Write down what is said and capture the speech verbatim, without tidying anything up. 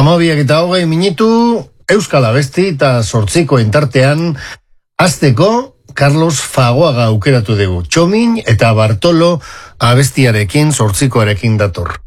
Amabiak eta hogei minutu, Euskal Abesti eta sortziko entartean, azteko Carlos Fagoaga aukeratu dugu. Txomin eta Bartolo abestiarekin, sortzikoarekin dator.